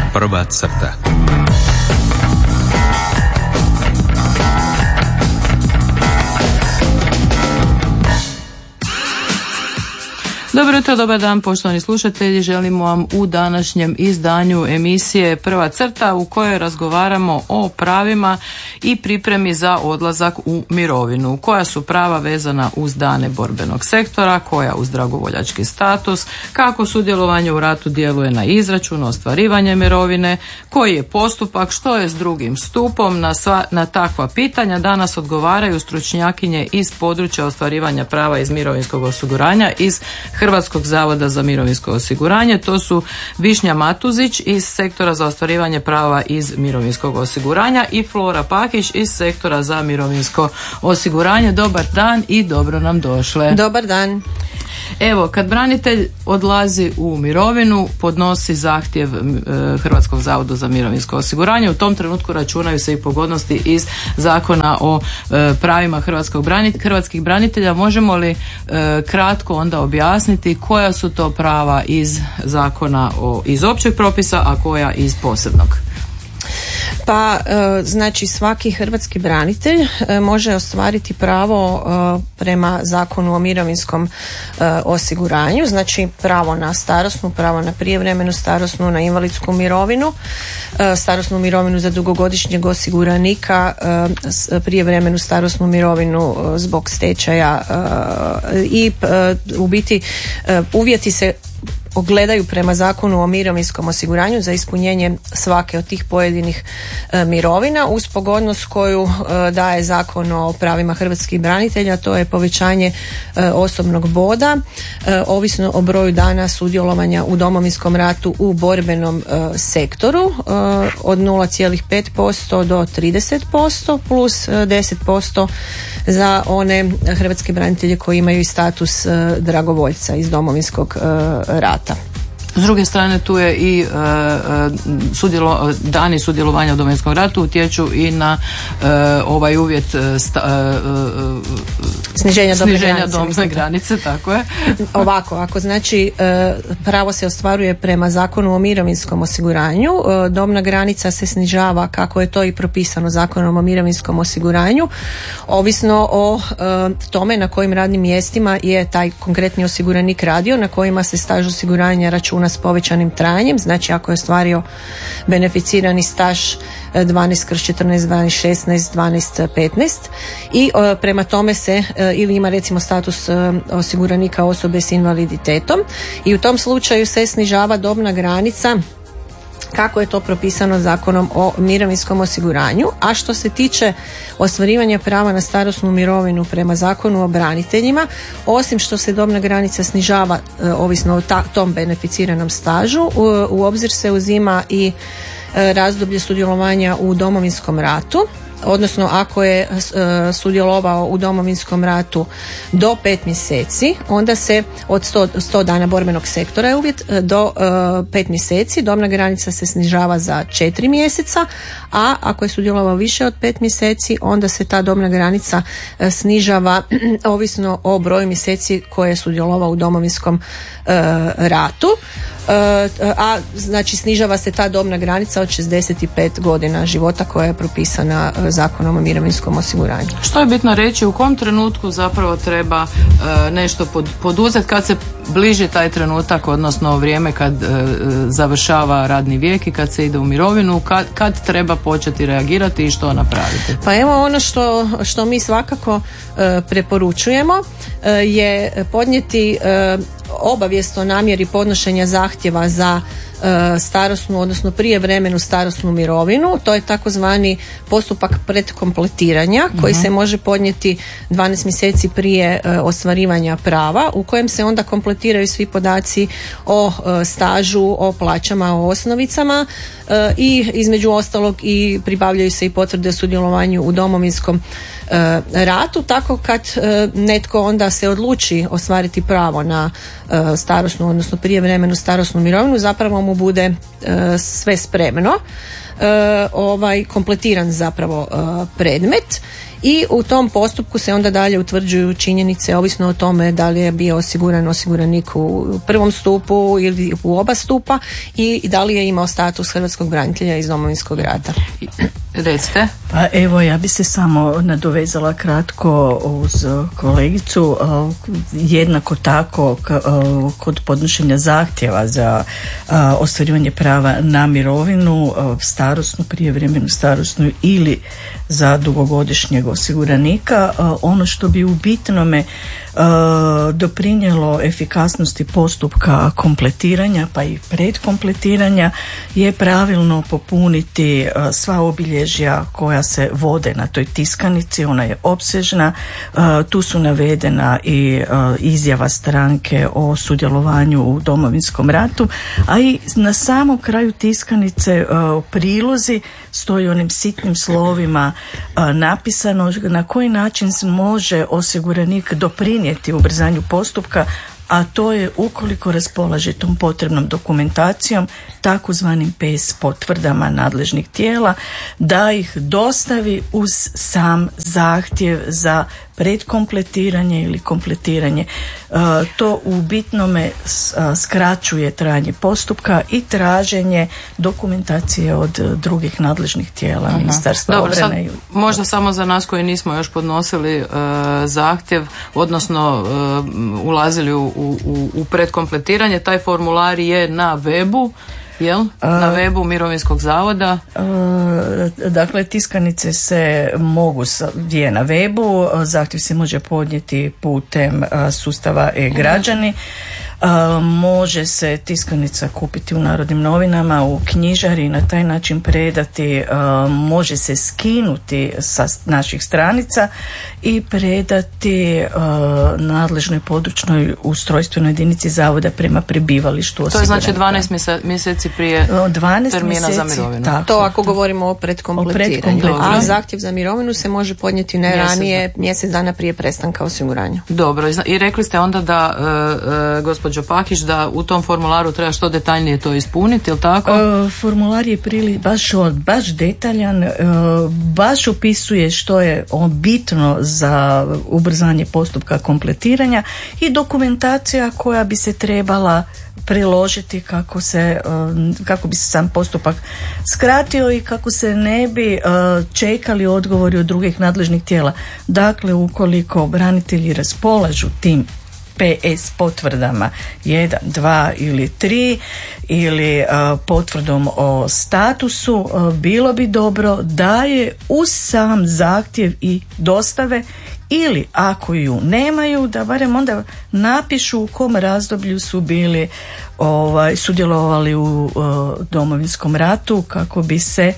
Prva crta. Dobro jutro, dobar dan poštovani slušatelji, želimo vam u današnjem izdanju emisije Prva crta u kojoj razgovaramo o pravima i pripremi za odlazak u mirovinu. Koja su prava vezana uz dane borbenog sektora, koja uz dragovoljački status, kako sudjelovanje u ratu djeluje na izračun, ostvarivanje mirovine, koji je postupak, što je s drugim stupom. Na takva pitanja danas odgovaraju stručnjakinje iz područja ostvarivanja prava iz mirovinskog osiguranja iz Hrvatskog zavoda za mirovinsko osiguranje. To su Višnja Matuzić iz sektora za ostvarivanje prava iz mirovinskog osiguranja i Flora Pakić iz sektora za mirovinsko osiguranje. Dobar dan i dobro nam došle. Dobar dan. Evo, kad branitelj odlazi u mirovinu, podnosi zahtjev Hrvatskog zavoda za mirovinsko osiguranje. U tom trenutku računaju se i pogodnosti iz Zakona o pravima hrvatskih branitelja. Možemo li kratko onda objasniti koja su to prava iz Zakona iz općeg propisa, a koja iz posebnog? Pa, znači svaki hrvatski branitelj može ostvariti pravo prema Zakonu o mirovinskom osiguranju, znači pravo na starosnu, pravo na prijevremenu starosnu, na invalidsku mirovinu, starosnu mirovinu za dugogodišnjeg osiguranika, prijevremenu starosnu mirovinu zbog stečaja i u biti uvjeti se ogledaju prema Zakonu o mirovinskom osiguranju za ispunjenje svake od tih pojedinih mirovina uz pogodnost koju daje Zakon o pravima hrvatskih branitelja, to je povećanje osobnog boda ovisno o broju dana sudjelovanja u Domovinskom ratu u borbenom sektoru od 0,5% do 30% plus 10% za one hrvatske branitelje koji imaju i status dragovoljca iz Domovinskog rata. S druge strane, tu je i dani sudjelovanja u Domovinskom ratu utječu i na ovaj uvjet sniženja dobne granice, tako je. Ovako, ako znači pravo se ostvaruje prema Zakonu o mirovinskom osiguranju, dobna granica se snižava kako je to i propisano Zakonom o mirovinskom osiguranju, ovisno o tome na kojim radnim mjestima je taj konkretni osiguranik radio, na kojima se staž osiguranja računa s povećanim trajanjem, znači ako je ostvario beneficirani staž 12/14, 12/16, 12/15 i prema tome se ili ima recimo status osiguranika osobe s invaliditetom i u tom slučaju se snižava dobna granica kako je to propisano Zakonom o mirovinskom osiguranju. A što se tiče ostvarivanja prava na starosnu mirovinu prema Zakonu o braniteljima, osim što se dobna granica snižava ovisno o tom beneficiranom stažu, u obzir se uzima i razdoblje sudjelovanja u Domovinskom ratu, odnosno ako je sudjelovao u Domovinskom ratu do 5 mjeseci, onda se od 100 dana borbenog sektora je uvjet do 5 mjeseci, dobna granica se snižava za 4 mjeseca, a ako je sudjelovao više od 5 mjeseci, onda se ta dobna granica snižava ovisno o broju mjeseci koje je sudjelovao u Domovinskom ratu. A znači snižava se ta dobna granica od 65 godina života koja je propisana Zakonom o mirovinskom osiguranju. Što je bitno reći, u kom trenutku zapravo treba nešto poduzeti kad se bliži taj trenutak, odnosno vrijeme kad završava radni vijek i kad se ide u mirovinu, kad treba početi reagirati i što napraviti? Pa evo ono što mi svakako preporučujemo je podnijeti obavijest o namjeri podnošenja zahtjeva za starosnu, odnosno prijevremenu starosnu mirovinu. To je takozvani postupak predkompletiranja koji se može podnijeti 12 mjeseci prije ostvarivanja prava, u kojem se onda kompletiraju svi podaci o stažu, o plaćama, o osnovicama i između ostalog i pribavljaju se i potvrde o sudjelovanju u Domovinskom ratu, tako kad netko onda se odluči ostvariti pravo na starosnu, odnosno prijevremenu starosnu mirovinu, zapravo mu bude sve spremno, kompletiran zapravo predmet i u tom postupku se onda dalje utvrđuju činjenice ovisno o tome da li je bio osiguran osiguranik u prvom stupu ili u oba stupa i da li je imao status hrvatskog branitelja iz Domovinskog rata. Recite. Pa evo, ja bi se samo nadovezala kratko uz kolegicu. Jednako tako kod podnošenja zahtjeva za ostvarivanje prava na mirovinu, starosnu, prijevremenu starosnu ili za dugogodišnjeg osiguranika, ono što bi u bitnome doprinijelo efikasnosti postupka kompletiranja pa i predkompletiranja je pravilno popuniti sva obilježja koja se vode na toj tiskanici. Ona je opsežna, tu su navedena i izjava stranke o sudjelovanju u Domovinskom ratu, a i na samom kraju tiskanice prilozi stoji onim sitnim slovima napisano na koji način se može osiguranik doprinijeti ubrzanju postupka, a to je ukoliko raspolaže tom potrebnom dokumentacijom, takozvanim PS potvrdama nadležnih tijela, da ih dostavi uz sam zahtjev za predkompletiranje ili kompletiranje. To u bitnome skraćuje trajanje postupka i traženje dokumentacije od drugih nadležnih tijela, Ministarstva obrane. Sad, možda samo za nas koji nismo još podnosili zahtjev, odnosno ulazili u predkompletiranje, taj formular je na webu. Jel? Na webu Mirovinskog zavoda? Dakle, tiskanice se mogu, je na webu, zahtjev se može podnijeti putem sustava e-građani. Može se tiskanica kupiti u Narodnim novinama, u knjižari i na taj način predati, može se skinuti sa naših stranica i predati nadležnoj područnoj ustrojstvenoj jedinici zavoda prema prebivalištu osiguranika. To je znači 12 mjeseci prije 12 termina mjeseci, za mirovinu. Tako. To ako govorimo o predkompletiranju. A zahtjev za mirovinu se može podnijeti ne ranije mjesec dana prije prestanka osiguranja. Dobro, i rekli ste onda da gospođo Pakić, da u tom formularu treba što detaljnije to ispuniti, ili tako? Formular je baš detaljan, baš opisuje što je bitno za ubrzanje postupka kompletiranja i dokumentacija koja bi se trebala priložiti kako bi se sam postupak skratio i kako se ne bi čekali odgovori od drugih nadležnih tijela. Dakle, ukoliko branitelji raspolažu tim PS potvrdama 1, 2 ili 3 ili potvrdom o statusu, bilo bi dobro da je uz sam zahtjev i dostave, ili ako ju nemaju da barem onda napišu u kom razdoblju su bili sudjelovali u Domovinskom ratu kako bi se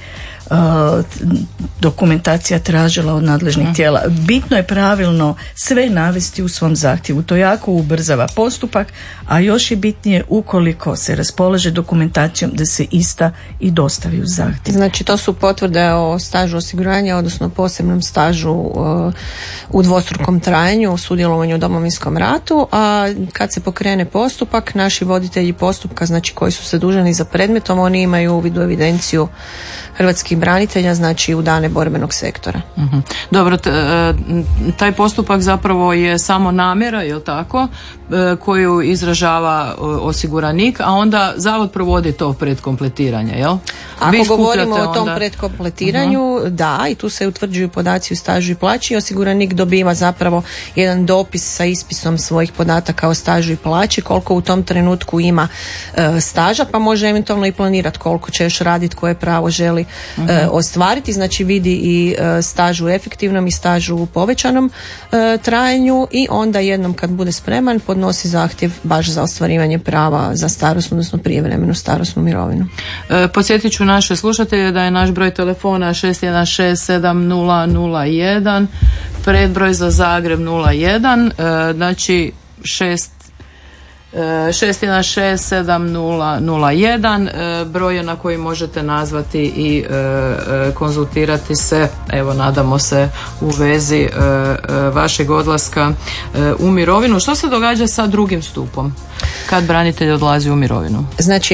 dokumentacija tražila od nadležnih tijela. Bitno je pravilno sve navesti u svom zahtjevu. To jako ubrzava postupak, a još je bitnije ukoliko se raspolaže dokumentacijom da se ista i dostavi u zahtjev. Znači to su potvrde o stažu osiguranja, odnosno posebnom stažu u dvostrukom trajanju, u sudjelovanju u Domovinskom ratu, a kad se pokrene postupak, naši voditelji postupka, znači koji su zaduženi za predmetom, oni imaju uvid u evidenciju hrvatskih branitelja, znači u dane borbenog sektora. Dobro, taj postupak zapravo je samo namjera, je li tako, koju izražava osiguranik, a onda zavod provodi to predkompletiranje, jel? Ako govorimo o tom predkompletiranju, da, i tu se utvrđuju podaci u stažu i plaći, osiguranik dobiva zapravo jedan dopis sa ispisom svojih podataka o stažu i plaći, koliko u tom trenutku ima staža, pa može eventualno i planirati koliko će još raditi, koje pravo želi ostvariti, znači vidi i staž u efektivnom i stažu u povećanom trajanju i onda jednom kad bude spreman podnosi zahtjev baš za ostvarivanje prava za starosnu, odnosno prijevremenu starosnu mirovinu. Podsjetit ću naše slušatelje da je naš broj telefona 6167001, predbroj za Zagreb 01, znači 6167001, broj je na koji možete nazvati i konzultirati se, evo nadamo se u vezi vašeg odlaska u mirovinu. Što se događa sa drugim stupom kad branitelj odlazi u mirovinu? Znači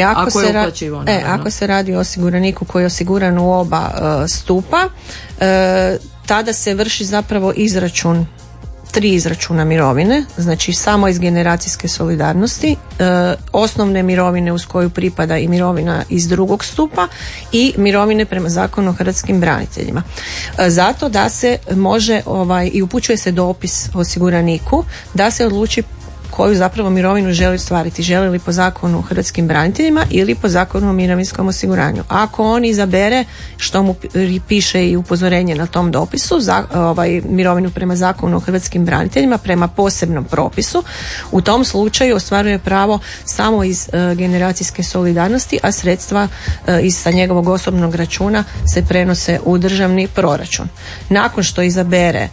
ako se radi o osiguraniku koji je osiguran u oba stupa, tada se vrši zapravo izračun, 3 izračuna mirovine, znači samo iz generacijske solidarnosti, osnovne mirovine uz koju pripada i mirovina iz drugog stupa i mirovine prema Zakonu o hrvatskim braniteljima. Zato da se može i upućuje se dopis osiguraniku da se odluči koju zapravo mirovinu želi ostvariti. Želi li po Zakonu o hrvatskim braniteljima ili po Zakonu o mirovinskom osiguranju. Ako on izabere, što mu piše i upozorenje na tom dopisu, mirovinu prema Zakonu o hrvatskim braniteljima prema posebnom propisu, u tom slučaju ostvaruje pravo samo iz generacijske solidarnosti, a sredstva sa njegovog osobnog računa se prenose u državni proračun. Nakon što izabere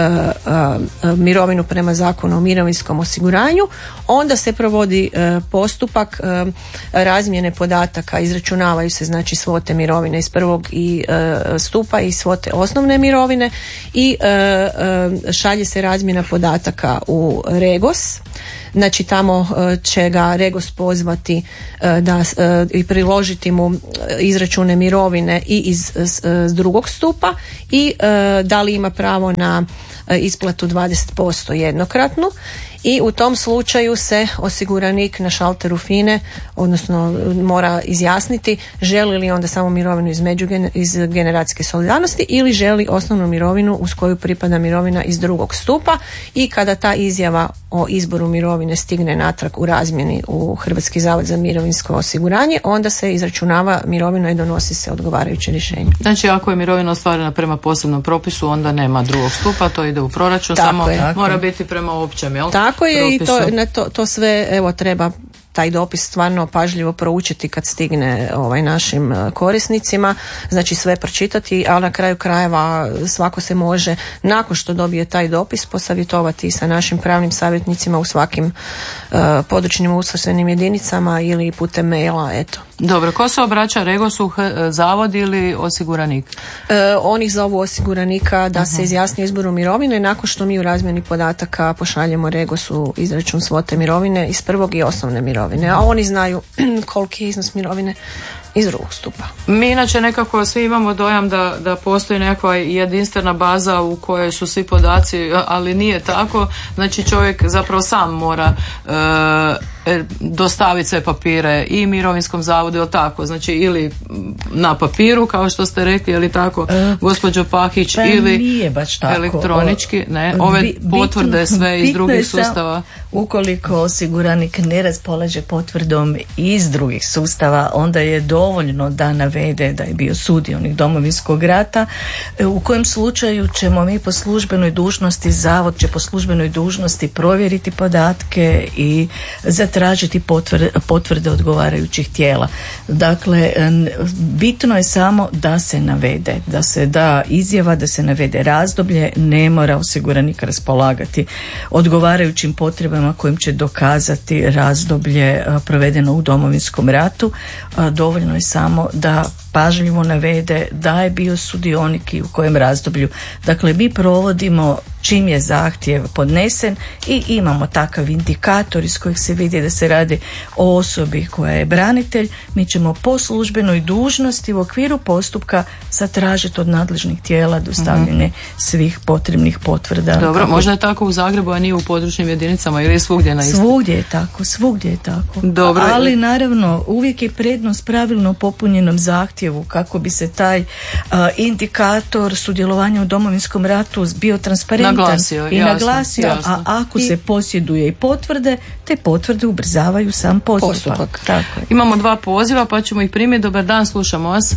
mirovinu prema Zakonu o mirovinskom osiguranju, onda se provodi postupak razmjene podataka, izračunavaju se znači svote mirovine iz prvog stupa i svote osnovne mirovine i šalje se razmjena podataka u REGOS. Znači tamo će ga REGOS pozvati i priložiti mu izračune mirovine i iz drugog stupa i da li ima pravo na isplatu 20% jednokratnu. I u tom slučaju se osiguranik na šalteru FINA-e, odnosno mora izjasniti želi li onda samo mirovinu iz generacijske solidarnosti ili želi osnovnu mirovinu uz koju pripada mirovina iz drugog stupa, i kada ta izjava o izboru mirovine stigne natrag u razmjeni u Hrvatski zavod za mirovinsko osiguranje, onda se izračunava mirovina i donosi se odgovarajuće rješenje. Znači ako je mirovina ostvarena prema posebnom propisu, onda nema drugog stupa, to ide u proračun, tako samo je. Mora biti prema općem, jel? Tako je, propisu. I to sve treba taj dopis stvarno pažljivo proučiti kad stigne našim korisnicima, znači sve pročitati, ali na kraju krajeva svako se može nakon što dobije taj dopis posavjetovati sa našim pravnim savjetnicima u svakim područnim ustrojstvenim jedinicama ili putem maila, eto. Dobro, ko se obraća REGOS-u, zavod ili osiguranik? Oni zovu osiguranika da se izjasni o izboru mirovine nakon što mi u razmjeni podataka pošaljemo REGOS-u izračun svote mirovine iz prvog i osnovne mirovine, a oni znaju koliki je iznos mirovine iz drugog stupa. Mi inače nekako svi imamo dojam da postoji nekakva jedinstvena baza u kojoj su svi podaci, ali nije tako. Znači čovjek zapravo sam mora dostaviti sve papire i mirovinskom zavodu, ili tako, znači ili na papiru kao što ste rekli, ili tako gospođo Pahić, ili nije baš tako. Elektronički, ne, ove potvrde sve iz drugih sustava. Ukoliko osiguranik ne raspolaže potvrdom iz drugih sustava, onda je dovoljno da navede da je bio sudionik Domovinskog rata, u kojem slučaju ćemo mi po službenoj dužnosti, zavod će po službenoj dužnosti provjeriti podatke i zatražiti potvrde odgovarajućih tijela. Dakle, bitno je samo da se navede, da se da izjava, da se navede razdoblje, ne mora osiguranik raspolagati odgovarajućim potrebama kojim će dokazati razdoblje provedeno u Domovinskom ratu. Dovoljno je samo da pažljivo navede da je bio sudionik i u kojem razdoblju. Dakle, mi provodimo čim je zahtjev podnesen i imamo takav indikator iz kojeg se vidi da se radi o osobi koja je branitelj. Mi ćemo po službenoj dužnosti u okviru postupka zatražiti od nadležnih tijela dostavljanje svih potrebnih potvrda. Dobro, možda je tako u Zagrebu, a nije u područnim jedinicama, ili je svugdje na isti? Svugdje je tako. Dobro. Ali naravno uvijek je prednost pravilno popunjenom zahtjevu kako bi se taj indikator sudjelovanja u Domovinskom ratu bio transparentan naglasio, a ako se posjeduje i potvrde, te potvrde ubrzavaju sam postupak. Tako je. Imamo 2 poziva pa ćemo ih primiti. Dobar dan, slušamo vas.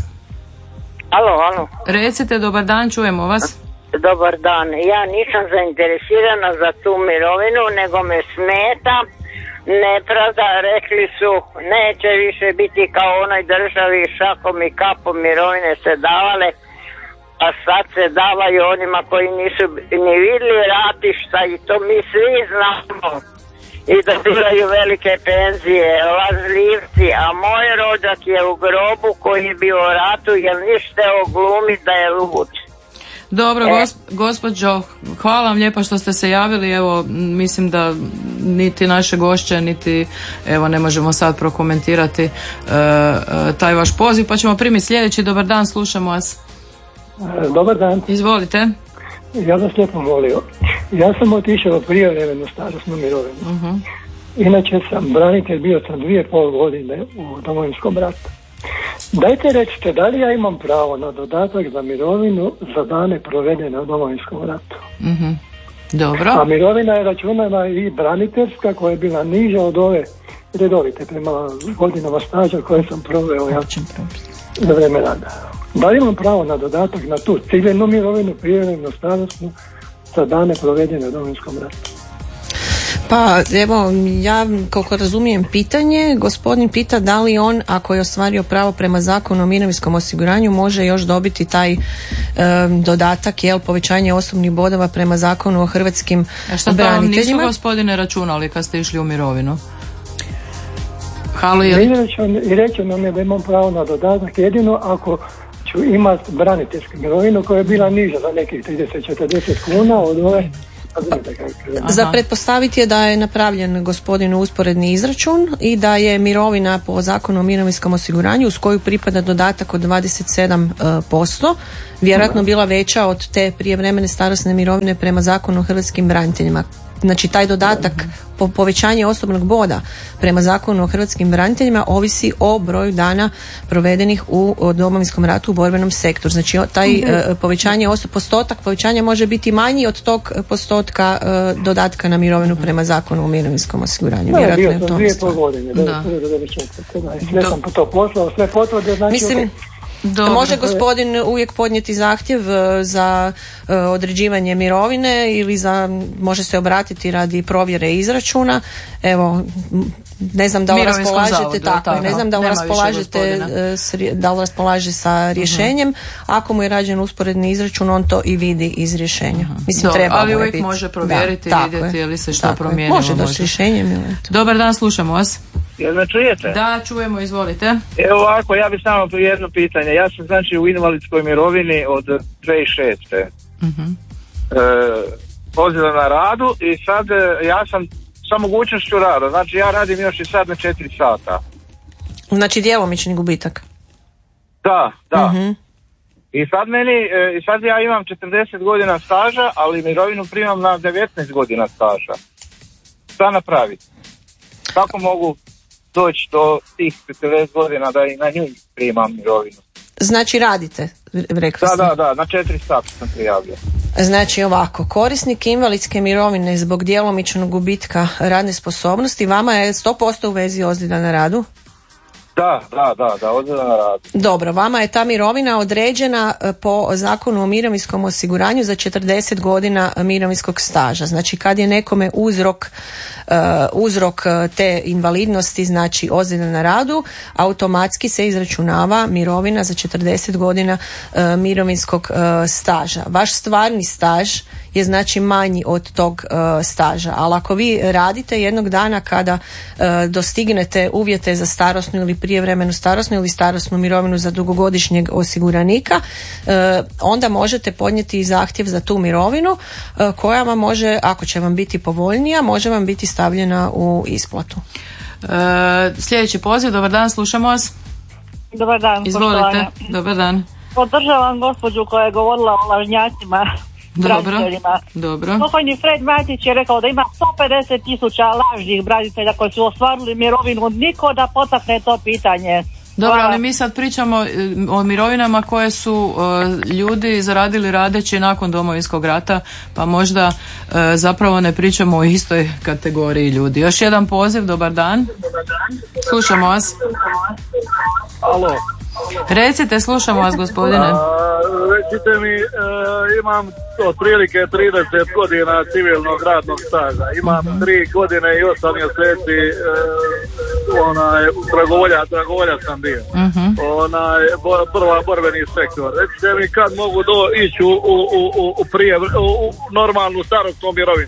Alo. Recite, dobar dan, čujemo vas. Dobar dan. Ja nisam zainteresirana za tu mirovinu, nego me smeta nepravda. Rekli su neće više biti kao onoj državi, šakom i kapom mirovine se davale, a sad se davaju onima koji nisu ni vidjeli ratišta, i to mi svi znamo, i dobivaju velike penzije, lažljivci, a moj rođak je u grobu koji je bio u ratu, jer ništa oglumi da je lud. Dobro, gospođo, hvala vam lijepa što ste se javili. Evo, mislim da niti naše gošće, niti ne možemo sad prokomentirati taj vaš poziv, pa ćemo primiti sljedeći. Dobar dan, slušamo vas. Dobar dan. Izvolite. ja vas lijepo molio. Ja sam otišao prijevremenu starosnu mirovinu. Inače sam branitelj, bio sam 2,5 godine u Domovinskom ratu. Dajte recite, da li ja imam pravo na dodatak za mirovinu za dane provedene u Domovinskom ratu? Dobro. A mirovina je računana i braniteljska koja je bila niža od ove redovite prema godinama staža koje sam proveo ja za vreme rada. Da li imam pravo na dodatak na tu ciljenu mirovinu, prijevremenu starosnu za dane provedene u Domovinskom ratu? Pa evo, ja koliko razumijem pitanje, gospodin pita da li on, ako je ostvario pravo prema Zakonu o mirovinskom osiguranju, može još dobiti taj dodatak, povećanje osobnih bodova prema Zakonu o hrvatskim braniteljima. Šta to vam nisu, gospodine, računali kad ste išli u mirovinu? I rečeno mi je da imam pravo na dodatak jedino ako ću imati braniteljsku mirovinu koja je bila niža za nekih 30-40 kuna od ove. Za pretpostaviti je da je napravljen gospodinu usporedni izračun i da je mirovina po Zakonu o mirovinskom osiguranju uz koju pripada dodatak od 27% vjerojatno bila veća od te prijevremene starosne mirovine prema Zakonu o hrvatskim braniteljima. Znači taj dodatak povećanje osobnog boda prema Zakonu o hrvatskim braniteljima ovisi o broju dana provedenih u Domovinskom ratu u borbenom sektoru. Znači taj postotak povećanja može biti manji od tog postotka dodatka na mirovinu prema Zakonu o mirovinskom osiguranju. Da, bio sam 2,5 godine. Sve sam to poslao, sve potvrde, znači... Mislim, može gospodin uvijek podnijeti zahtjev za određivanje mirovine ili može se obratiti radi provjere izračuna. Evo, ne znam da li raspolažete tako, ne znam da li raspolažete raspolaže sa rješenjem. Ako mu je rađen usporedni izračun, on to i vidi iz rješenja. Mislim, treba ali uvijek može provjeriti i vidjeti je li se što promijenilo. Može doći s rješenjem. Dobar dan, slušamo vas. Jel me čujete? Da, čujemo, izvolite. Evo ovako, ja bih samo jedno pitanje. Ja sam znači u invalidskoj mirovini od 2006. Pozivam na radu i sad ja sam sa mogućnošću rada. Znači ja radim još i sad na 4 sata. Znači djelomični gubitak? Da. I sad ja imam 40 godina staža, ali mirovinu primam na 19 godina staža. Šta napraviti? Kako mogu doći do tih 40 godina da i na nju primam mirovinu? Znači radite, rekli ste. Da, na 4 sata sam prijavio. Znači ovako, korisnik invalidske mirovine zbog djelomičnog gubitka radne sposobnosti, vama je 100% u vezi ozljeda na radu? Da, ozljeda na radu. Dobro, vama je ta mirovina određena po Zakonu o mirovinskom osiguranju za 40 godina mirovinskog staža. Znači kad je nekome uzrok te invalidnosti, znači ozljeda na radu, automatski se izračunava mirovina za 40 godina mirovinskog staža. Vaš stvarni staž je znači manji od tog staža, ali ako vi radite jednog dana kada dostignete uvjete za starosnu ili prijevremenu starosnu ili starosnu mirovinu za dugogodišnjeg osiguranika, onda možete podnijeti zahtjev za tu mirovinu koja vam može, ako će vam biti povoljnija, može vam biti stavljena u isplatu. Sljedeći poziv, dobar dan, slušamo vas. Dobar dan, izvolite. Poštovanje. Dobar dan. Podržavam gospođu koja je govorila o lažnjacima. Dobro. Pokojni Fred Matić je rekao da ima 150.000 lažnih branitelja koji su ostvarili mirovinu. Niko da potakne to pitanje. Dobro, ali mi sad pričamo o mirovinama koje su ljudi zaradili radeći nakon Domovinskog rata, pa možda zapravo ne pričamo o istoj kategoriji ljudi. Još jedan poziv, dobar dan. Slušamo vas. Alo. Recite, slušamo vas, gospodine. Recite mi, imam otprilike 30 godina civilnog radnog staža. Imam 3 godine i 8 mjeseci dragovoljac sam bio. Prva borbeni sektor. Recite mi kad mogu ići u normalnu starosnu mirovinu.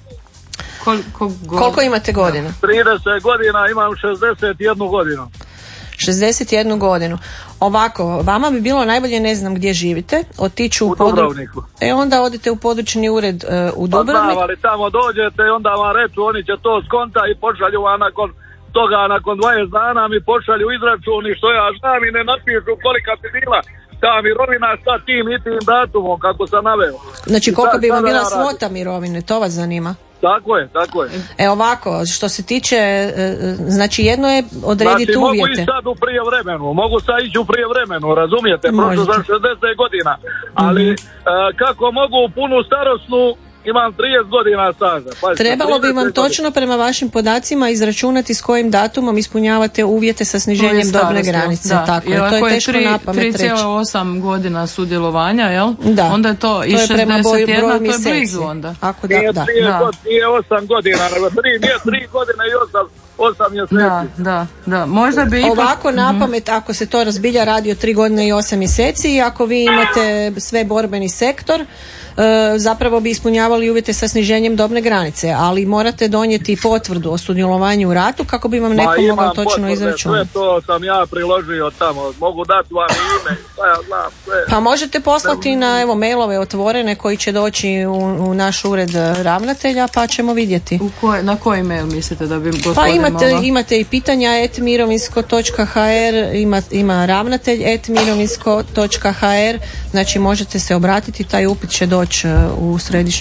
Koliko imate godina? 30 godina, imam 61 godinu. 61 godinu. Ovako, vama bi bilo najbolje, ne znam gdje živite, otići u Dubrovniku. Onda odete u područni ured u Dubrovnik. Pa ali tamo dođete i onda vam reću, oni će to skonta i pošalju vam nakon toga, nakon 20 dana mi pošalju izračun i što ja znam i ne napišu kolika bi bila ta mirovina sa tim i tim datumom kako sam naveo. Znači koliko bi vam bila ja svota mirovine, to vas zanima? Tako je. Ovako, što se tiče, znači jedno je odrediti znači, uvjete. Mogu i sad u prijevremenu, mogu sad ići u prijevremenu, razumijete, prošlo za 60 godina, ali kako mogu u punu starosnu, imam 30 godina staža. Pazite, trebalo bi vam točno prema vašim podacima izračunati s kojim datumom ispunjavate uvjete sa sniženjem dobne granice. Da. Tako je, to je teško napamet reći. 3,8 godina sudjelovanja, jel? Da. Onda je to i 61, to je blizu onda. Ako nije 8 godina, nego 3 godine i 8 mjeseci. Da. Možda bi ovako napamet, ako se to razbilja, radi o 3 godine i 8 mjeseci i ako vi imate sve borbeni sektor, zapravo bi ispunjavali uvjete sa sniženjem dobne granice, ali morate donijeti potvrdu o sudjelovanju u ratu kako bi vam neko mogao točno izračunati. Sve to sam ja priložio tamo, mogu dati vam ime, ja znam sve. Pa možete poslati na mailove otvorene koji će doći u naš ured ravnatelja, pa ćemo vidjeti. Na koji mail mislite da bi gospodin Pa imate i pitanja @mirovinsko.hr, ima ravnatelj @mirovinsko.hr, znači možete se obratiti, taj upit će doći u središnju